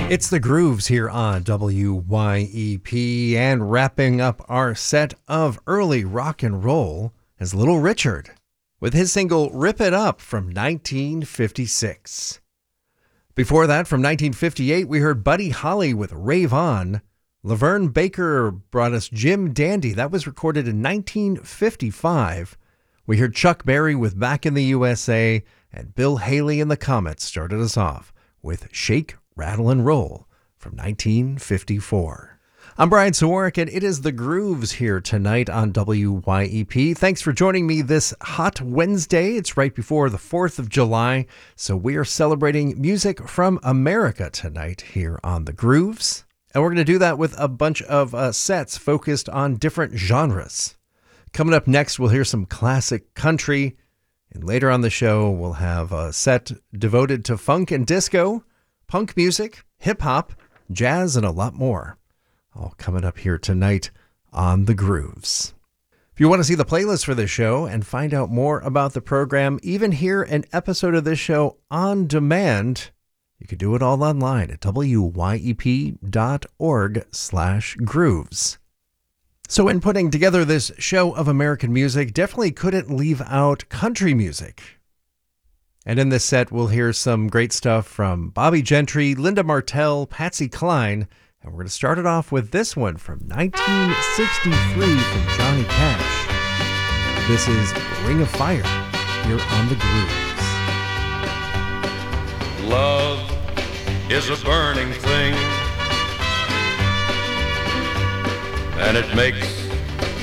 It's the Grooves here on WYEP, and wrapping up our set of early rock and roll is Little Richard with his single Rip It Up from 1956. Before that, from 1958, we heard Buddy Holly with Rave On. Laverne Baker brought us Jim Dandy. That was recorded in 1955. We heard Chuck Berry with Back in the USA, and Bill Haley and the Comets started us off with Shake, Rattle and Roll from 1954. I'm Brian Sawarik, and it is the Grooves here tonight on WYEP. Thanks for joining me this hot Wednesday. It's right before the 4th of July, so we are celebrating music from America tonight here on the Grooves. And we're going to do that with a bunch of sets focused on different genres. Coming up next, we'll hear some classic country, and later on the show, we'll have a set devoted to funk and disco, punk music, hip-hop, jazz, and a lot more. All coming up here tonight on The Grooves. If you want to see the playlist for this show and find out more about the program, even hear an episode of this show on demand, you can do it all online at wyep.org/grooves. So in putting together this show of American music, definitely couldn't leave out country music. And in this set, we'll hear some great stuff from Bobby Gentry, Linda Martell, Patsy Cline, and we're going to start it off with this one from 1963 from Johnny Cash. This is Ring of Fire here on the Grooves. Love is a burning thing, and it makes